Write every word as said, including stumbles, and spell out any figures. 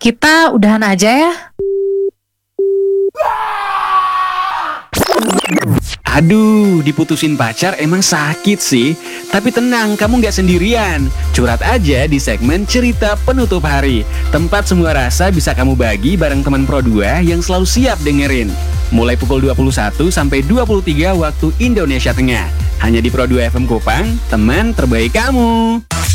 kita udahan aja ya. Aduh, diputusin pacar emang sakit sih. Tapi tenang, kamu nggak sendirian. Curhat aja di segmen Cerita Penutup Hari. Tempat semua rasa bisa kamu bagi bareng teman Pro dua yang selalu siap dengerin. Mulai pukul dua puluh satu sampai dua puluh tiga waktu Indonesia Tengah. Hanya di Pro dua F M Kupang, teman terbaik kamu.